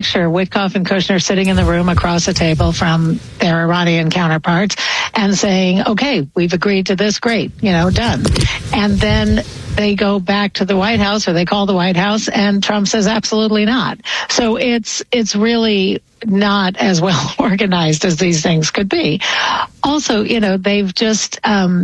Sure, Witkoff and Kushner sitting in the room across the table from their Iranian counterparts and saying, okay, we've agreed to this, great, done. And then they go back to the White House, or they call the White House, and Trump says absolutely not. So it's really not as well organized as these things could be. Also, they've just,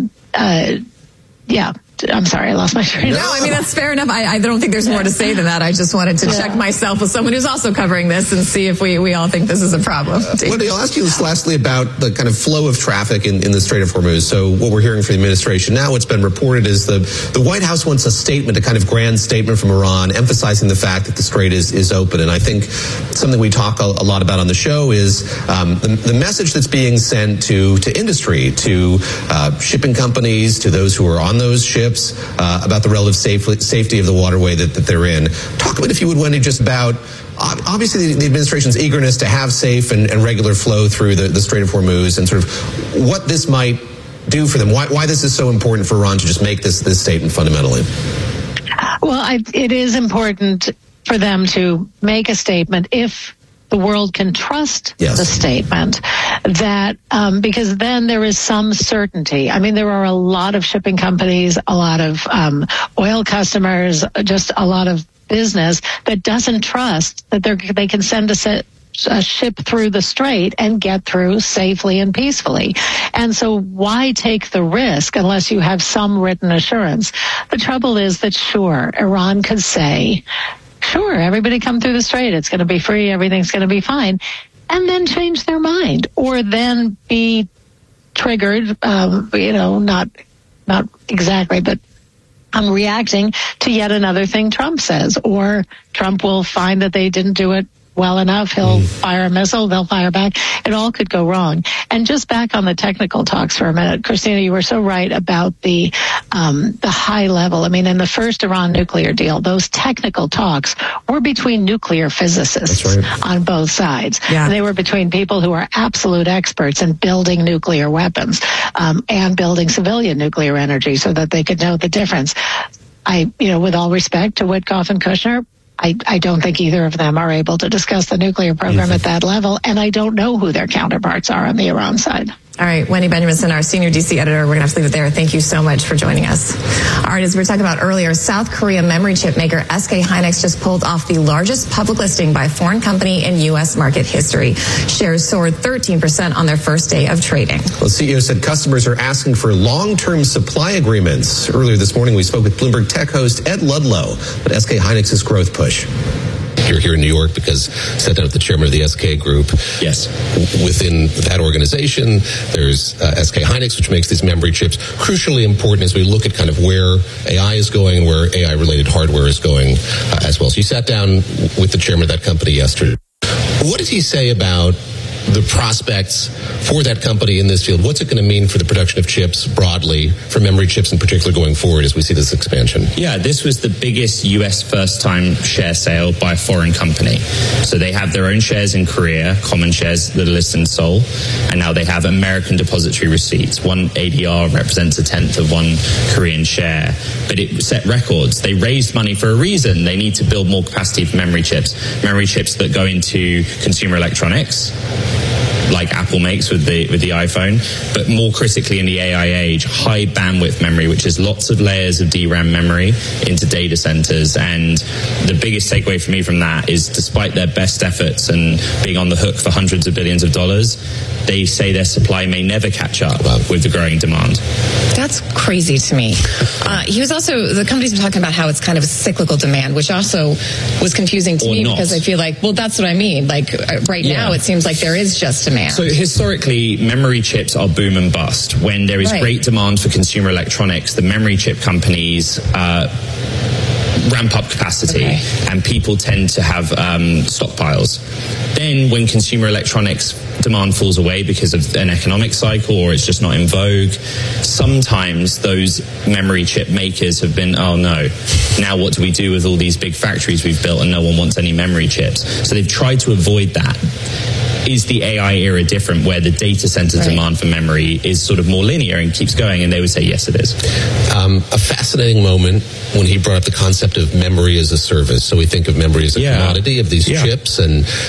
I'm sorry, I lost my train. No, I mean, that's fair enough. I don't think there's more to say than that. I just wanted to check myself with someone who's also covering this and see if we all think this is a problem. Wendy, I'll ask you this lastly about the kind of flow of traffic in the Strait of Hormuz. So what we're hearing from the administration now, what's been reported is the White House wants a statement, a kind of grand statement from Iran, emphasizing the fact that the Strait is open. And I think something we talk a lot about on the show is the message that's being sent to industry, to shipping companies, to those who are on those ships, about the relative safety of the waterway that they're in. Talk a bit, if you would, Wendy, just about obviously the administration's eagerness to have safe and regular flow through the Strait of Hormuz, and sort of what this might do for them. Why this is so important for Iran to just make this statement fundamentally. Well, it is important for them to make a statement if the world can trust the statement, that because then there is some certainty. I mean, there are a lot of shipping companies, a lot of oil customers, just a lot of business that doesn't trust that they can send a ship through the strait and get through safely and peacefully. And so why take the risk unless you have some written assurance? The trouble is that, sure, Iran could say, sure, everybody come through the strait, it's going to be free, everything's going to be fine, and then change their mind, or then be triggered, not exactly, but I'm reacting to yet another thing Trump says, or Trump will find that they didn't do it well enough, he'll fire a missile, they'll fire back. It all could go wrong. And just back on the technical talks for a minute, Christina, you were so right about the high level. I mean, in the first Iran nuclear deal, those technical talks were between nuclear physicists on both sides. Yeah. And they were between people who are absolute experts in building nuclear weapons and building civilian nuclear energy, so that they could know the difference. With all respect to Witkoff and Kushner, I don't think either of them are able to discuss the nuclear program at that level, and I don't know who their counterparts are on the Iran side. All right, Wendy Benjaminson, our senior DC editor, we're going to have to leave it there. Thank you so much for joining us. All right, as we were talking about earlier, South Korea memory chip maker SK Hynix just pulled off the largest public listing by a foreign company in U.S. market history. Shares soared 13% on their first day of trading. Well, the CEO said customers are asking for long-term supply agreements. Earlier this morning, we spoke with Bloomberg Tech host Ed Ludlow about SK Hynix's growth push. You're here in New York because sat down with the chairman of the SK Group. Yes. Within that organization, there's SK Hynix, which makes these memory chips. Crucially important as we look at kind of where AI is going and where AI-related hardware is going as well. So you sat down with the chairman of that company yesterday. What did he say about the prospects for that company in this field? What's it going to mean for the production of chips broadly, for memory chips in particular going forward as we see this expansion? Yeah, this was the biggest US first-time share sale by a foreign company. So they have their own shares in Korea, common shares that are listed in Seoul, and now they have American depository receipts. One ADR represents a tenth of one Korean share, but it set records. They raised money for a reason. They need to build more capacity for memory chips that go into consumer electronics, like Apple makes with the iPhone, but more critically in the AI age, high bandwidth memory, which is lots of layers of DRAM memory into data centers. And the biggest takeaway for me from that is, despite their best efforts and being on the hook for hundreds of billions of dollars, they say their supply may never catch up with the growing demand. That's crazy to me. The company's been talking about how it's kind of a cyclical demand, which also was confusing to me because I feel like, well, that's what I mean. Like right now, it seems like there is just demand. So historically, memory chips are boom and bust. When there is great demand for consumer electronics, the memory chip companies ramp up capacity, and people tend to have stockpiles. Then when consumer electronics demand falls away because of an economic cycle, or it's just not in vogue, sometimes those memory chip makers have been, oh no, now what do we do with all these big factories we've built and no one wants any memory chips? So they've tried to avoid that. Is the AI era different, where the data center demand for memory is sort of more linear and keeps going? And they would say, yes, it is. A fascinating moment when he brought up the concept of memory as a service. So we think of memory as a commodity of these chips, and